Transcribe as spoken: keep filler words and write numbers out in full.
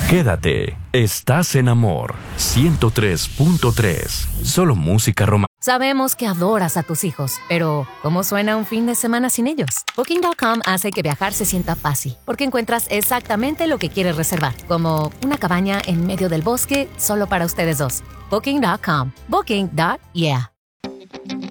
Quédate, estás en Amor ciento tres punto tres. Solo música romántica. Sabemos que adoras a tus hijos, pero ¿cómo suena un fin de semana sin ellos? Booking punto com hace que viajar se sienta fácil, porque encuentras exactamente lo que quieres reservar, como una cabaña en medio del bosque solo para ustedes dos. Booking punto com. Booking. Yeah.